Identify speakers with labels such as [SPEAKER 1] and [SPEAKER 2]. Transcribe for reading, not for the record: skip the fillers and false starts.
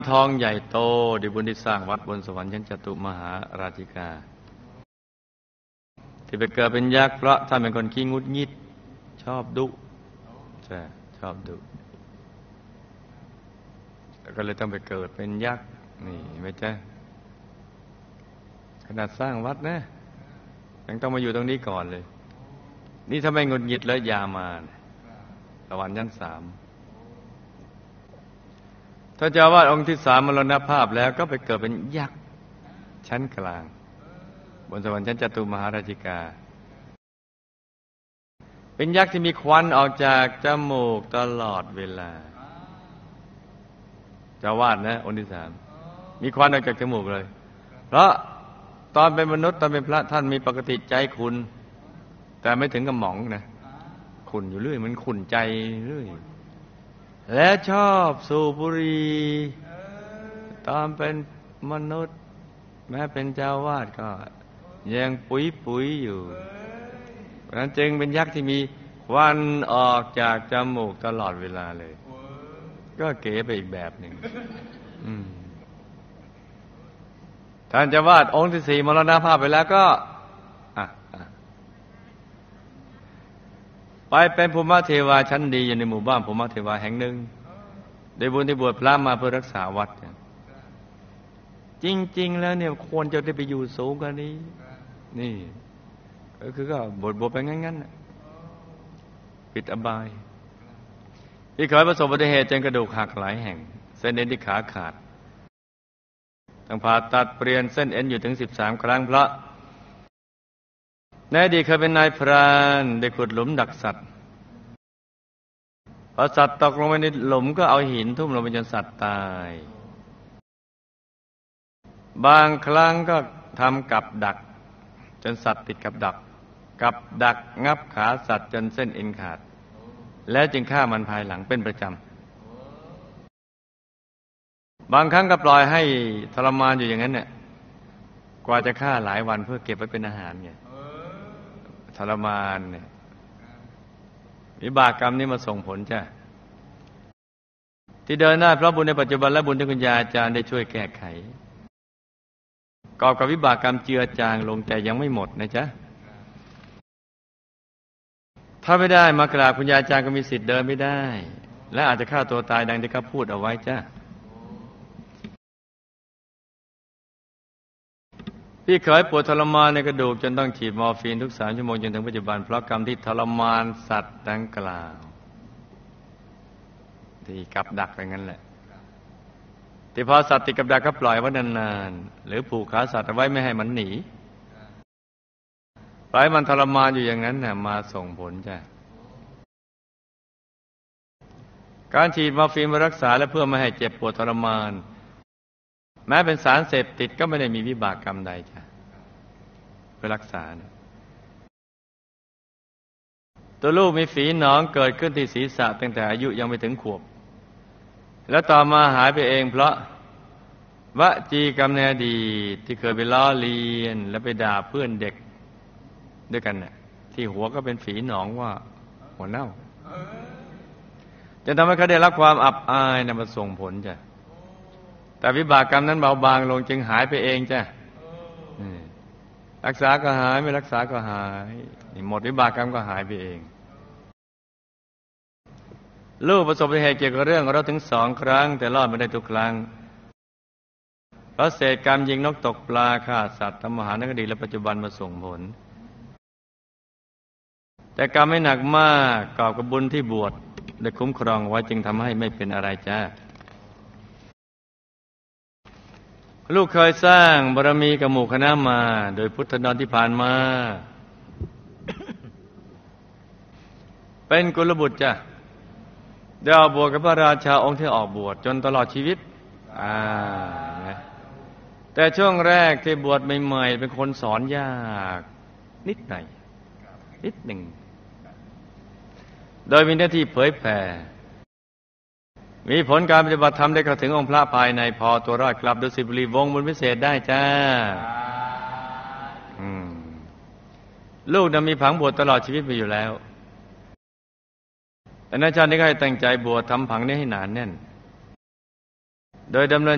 [SPEAKER 1] ทองใหญ่โตด้วยบุญที่สร้างวัดบนสวรรค์ชั้นจตุมหาราชิกาที่ไปเกิดเป็นยักษ์เพราะท่านเป็นคนขี้งุดงิดชอบดุใช่ชอบดุแล้วก็เลยต้องไปเกิดเป็นยักษ์นี่ไม่ใช่ขนาดสร้างวัดนะยังต้องมาอยู่ตรงนี้ก่อนเลยนี่ถ้าไม่งุดงิดแล้วยามาสวรรค์ชั้น3ถ้าเจ้าอาวาสองค์ที่3มรณภาพแล้วก็ไปเกิดเป็นยักษ์ชั้นกลางบนสวรรค์ชั้นจตุมหาราชิกาเป็นยักษ์ที่มีควันออกจากจมูกตลอดเวลาเจ้าอาวาสนะองค์ที่3มีควันออกจากจมูกเลยเพราะตอนเป็นมนุษย์ตอนเป็นพระท่านมีปกติใจขุ่นแต่ไม่ถึงกับหมองนะขุ่นอยู่เรื่อยมันขุ่นใจเรื่อยและชอบสูบบุหรี่ตอนเป็นมนุษย์แม้เป็นเจ้าวาดก็ยังปุ๋ยอยู่เพราะนั้นจึงเป็นยักษ์ที่มีควันออกจากจมูกตลอดเวลาเลยก็เก๋ไปอีกแบบหนึ่งท่านเจ้าวาดองค์ที่4มรณภาพไปแล้วก็ไปเป็นภูมิเทวาชั้นดีอยู่ในหมู่บ้านภูมิเทวาแห่งหนึ่งได้บุญที่บวชพระมาเพื่อรักษาวัดจริงๆแล้วเนี่ยควรจะได้ไปอยู่สูงกว่านี้นี่ก็บวชไปงั้นๆปิดอบายที่เคยประสบอุบัติเหตุจนกระดูกหักหลายแห่งเส้นเอ็นที่ขาขาดต้องผ่าตัดเปลี่ยนเส้นเอ็นอยู่ถึง13 ครั้งเพราะในอดีตเคยเป็นนายพรานได้ขุดหลุมดักสัตว์พอสัตว์ตกลงไปในหลุมก็เอาหินทุ่มลงไปจนสัตว์ตายบางครั้งก็ทำกับดักจนสัตว์ติดกับดักงับขาสัตว์จนเส้นเอ็นขาดแล้วจึงฆ่ามันภายหลังเป็นประจำบางครั้งก็ปล่อยให้ทรมานอยู่อย่างนั้นเนี่ยกว่าจะฆ่าหลายวันเพื่อเก็บไว้เป็นอาหารไงทรมานเนี่ยวิบากกรรมนี้มาส่งผลจ้ะที่เดินหน้าเพราะบุญในปัจจุบันและบุญที่คุณยายอาจารย์ได้ช่วยแก้ไขกอบกับวิบากกรรมเจือจางลงแต่ยังไม่หมดนะจ๊ะถ้าไม่ได้มากราบคุณยายอาจารย์ก็มีสิทธิ์เดินไม่ได้และอาจจะฆ่าตัวตายดังที่เขาพูดเอาไว้จ้ะพี่เคยปวดทรมานในกระดูกจนต้องฉีดมอร์ฟีนทุก3 ชั่วโมงจนถึงปัจจุบันเพราะกรรมที่ทรมานสัตว์ดังกล่าวที่กับดักไปงั้นแหละที่พอสัตว์ติดกับดักก็ปล่อยไว้นานๆหรือผูกขาสัตว์เอาไว้ไม่ให้มันหนีปล่อยมันทรมานอยู่อย่างนั้นน่ะมาส่งผลจ้ะการฉีดมอร์ฟีนมารักษาและเพื่อไม่ให้เจ็บปวดทรมานแม้เป็นสารเสพติดก็ไม่ได้มีวิบากกรรมใดจ้ะเพื่อรักษานะตัวลูกมีฝีหนองเกิดขึ้นที่ศีรษะตั้งแต่อายุยังไม่ถึงขวบแล้วต่อมาหายไปเองเพราะวจีกรรมในอดีตที่เคยไปล้อเลียนและไปด่าเพื่อนเด็กด้วยกันเนี่ยที่หัวก็เป็นฝีหนองว่าหัวเน่าจะทำให้เขาได้รับความอับอายนะมาส่งผลจ้ะแต่วิบากกรรมนั้นเบาบางลงจึงหายไปเองจ้ะรักษาก็หายไม่รักษาก็หายหมดวิบากกรรมก็หายไปเองลูกประสบอุบัติเหตุเกี่ยวกับเรื่องรถถึง2 ครั้งแต่รอดไม่ได้ทุกครั้งเพราะเศษกรรมยิงนกตกปลาฆ่าสัตว์ทำอาหารในอดีตและปัจจุบันมาส่งผลแต่กรรมไม่หนักมากกอบกับบุญที่บวชได้คุ้มครองไว้จึงทำให้ไม่เป็นอะไรจ้าลูกเคยสร้างบารมีกับหมู่คณะมาโดยพุทธดอนที่ผ่านมา เป็นกุลบุตรจ้ะได้ออกบวชกับพระราชาองค์ที่ออกบวชจนตลอดชีวิตแต่ช่วงแรกที่บวชใหม่ๆเป็นคนสอนยากนิดหนึ่งโดยมีหน้าที่เผยแผ่มีผลการปฏิบัติธรรมได้เข้าถึงองค์พระภายในพอตัวรอดกลับดุสิตบุรีวงศ์บุญพิเศษได้จ้าลูกนั้นมีผังบวชตลอดชีวิตไปอยู่แล้วแต่ในชาตินี้ก็ให้ตั้งใจบวชทำผังนี้ให้หนาแน่นโดยดำเนิน